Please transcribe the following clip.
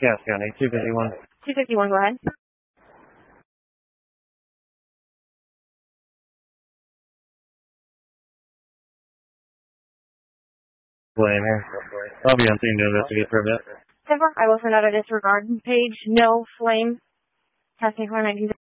Cass County, 251. 251, go ahead. Flame here. I'll be on scene to investigate for a bit. I will send out a disregard page. No flame. Testing for 19.